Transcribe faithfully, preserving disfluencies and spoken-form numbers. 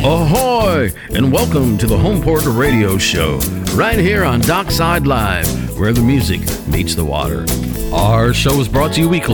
Ahoy! And welcome to the Homeport Radio Show, right here on Dockside Live, where the music meets the water. Our show is brought to you weekly